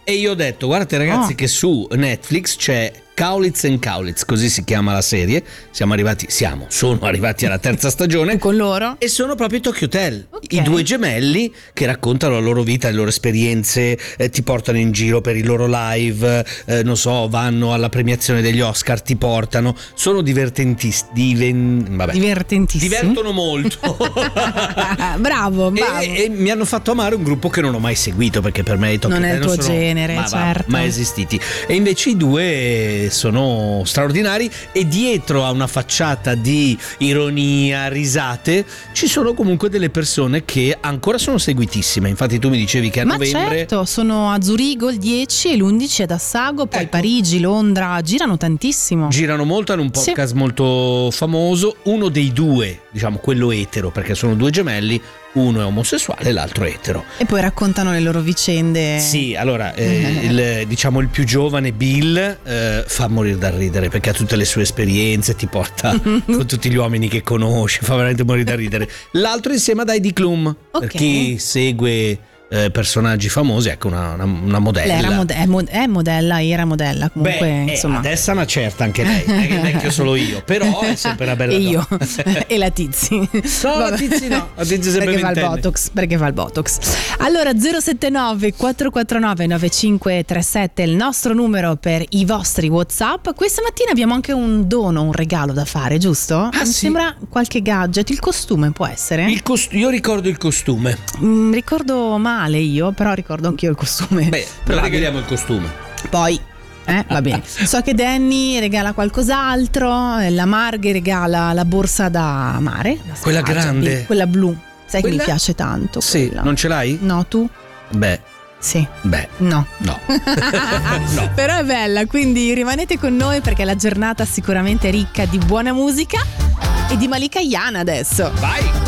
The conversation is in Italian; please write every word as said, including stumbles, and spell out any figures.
E io ho detto, guardate ragazzi Oh. che su Netflix c'è Kaulitz and Kaulitz, così si chiama la serie. Siamo arrivati, siamo, sono arrivati alla terza stagione. Con loro? E sono proprio i Tokyo Hotel, Ok. i due gemelli che raccontano la loro vita, le loro esperienze, eh, ti portano in giro per i loro live, eh, non so, vanno alla premiazione degli Oscar, ti portano, sono divertentissimi, diven... vabbè, Divertentissimi. divertono molto. Bravo, bravo. E, e mi hanno fatto amare un gruppo che non ho mai seguito, perché per me i Tokyo Non è Hotel il tuo sono genere, ma va, certo. mai esistiti. E invece i due sono straordinari, e dietro a una facciata di ironia, risate, ci sono comunque delle persone che ancora sono seguitissime. Infatti tu mi dicevi che a Ma novembre certo, sono a Zurigo il dieci e l'undici ad Assago, poi Ecco. Parigi, Londra, girano tantissimo. girano molto, hanno un Sì. podcast molto famoso. Uno dei due, diciamo quello etero, perché sono due gemelli, uno è omosessuale e l'altro è etero. E poi raccontano le loro vicende. Sì, allora eh, il, diciamo il più giovane Bill eh, fa morire da ridere, perché ha tutte le sue esperienze, ti porta con tutti gli uomini che conosce, fa veramente morire da ridere. L'altro insieme ad Heidi Klum, per Ok. chi segue eh, personaggi famosi, ecco una, una, una modella. Lei era mode- è, mod- è modella, era modella comunque, Beh, eh, insomma. adesso è una certa anche lei, non è che vecchio solo io, però è sempre una bella E io donna. e la Tizi. No, la Vabbè. Tizi no, la Tizi è sempre perché fa il ventenne. botox, perché fa il botox. Allora zero sette nove quattro quattro nove nove cinque tre sette è il nostro numero per i vostri WhatsApp. Questa mattina abbiamo anche un dono, un regalo da fare, giusto? Ah, Mi sì? sembra qualche gadget, il costume può essere? Il cost- io ricordo il costume. Mm, ricordo male io, però ricordo anch'io il costume. Beh, Però però regaliamo il costume. poi eh, va bene. So che Danny regala qualcos'altro, eh, la Marghe regala la borsa da mare, la Quella spiaggia, grande? di- quella blu. Sai che Quella? mi piace tanto Sì, quella. non ce l'hai? No, tu? Beh, Sì. beh, No. no. No. Però è bella, quindi rimanete con noi perché la giornata sicuramente è ricca di buona musica e di Malika Ayana adesso. Vai!